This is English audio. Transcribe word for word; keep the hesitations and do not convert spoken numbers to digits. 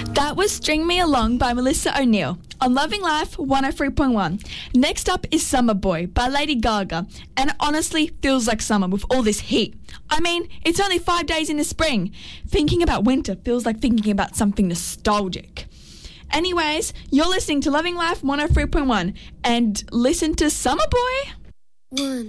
That was String Me Along by Melissa O'Neill on Loving Life one oh three point one. Next up is Summer Boy by Lady Gaga, and it honestly feels like summer with all this heat. I mean, it's only five days into spring. Thinking about winter feels like thinking about something nostalgic. Anyways, you're listening to Loving Life one oh three point one, and listen to Summer Boy. One,